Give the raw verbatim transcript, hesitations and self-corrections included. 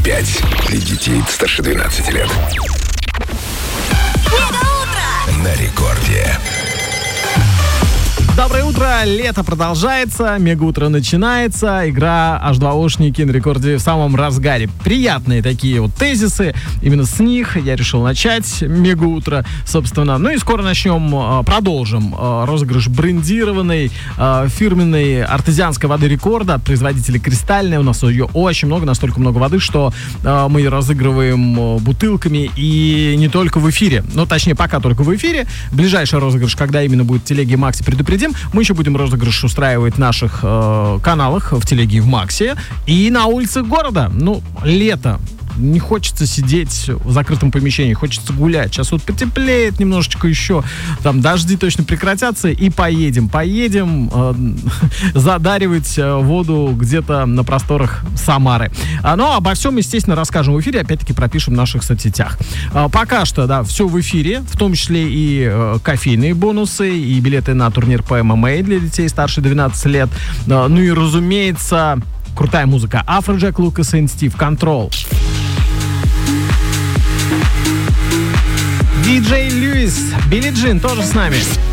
пять. Для детей старше двенадцати лет. На рекорде. Доброе утро, лето продолжается, мегаутро начинается, игра эйч два ошники на рекорде в самом разгаре. Приятные такие вот тезисы, именно с них я решил начать мегаутро, собственно. Ну и скоро начнем, продолжим розыгрыш брендированной фирменной артезианской воды рекорда от производителя Кристальная. У нас ее очень много, настолько много воды, что мы ее разыгрываем бутылками и не только в эфире. Ну, точнее, пока только в эфире. Ближайший розыгрыш, когда именно будет в телеге Макси, предупредим. Мы еще будем розыгрыш устраивать в наших э, каналах, в телеге и в Максе, и на улицах города. Ну, лето. Не хочется сидеть в закрытом помещении, хочется гулять. Сейчас вот потеплеет немножечко еще, там дожди точно прекратятся, и поедем. Поедем э, задаривать э, воду где-то на просторах Самары. А, но обо всем, естественно, расскажем в эфире, опять-таки пропишем в наших соцсетях. А, пока что, да, все в эфире, в том числе и э, кофейные бонусы, и билеты на турнир по эм эм а для детей старше двенадцати лет. А, ну и, разумеется, крутая музыка. Афроджек, Лукас и Стив, Control. Диджей Льюис, Билли Джин тоже с нами.